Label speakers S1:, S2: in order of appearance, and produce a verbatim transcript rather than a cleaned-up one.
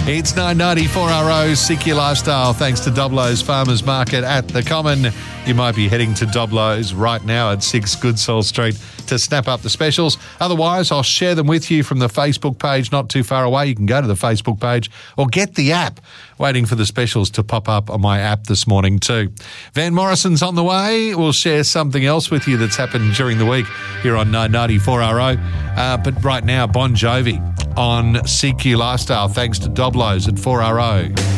S1: It's nine ninety four R O, Seek Your Lifestyle, thanks to Doblo's Farmers Market at the Common. You might be heading to Doblo's right now at six Goodsall Street to snap up the specials. Otherwise, I'll share them with you from the Facebook page not too far away. You can go to the Facebook page or get the app. Waiting for the specials to pop up on my app this morning too. Van Morrison's on the way. We'll share something else with you that's happened during the week here on nine ninety four R O. Uh, but right now, Bon Jovi on Seek Your Lifestyle, thanks to Doblo's at four R O.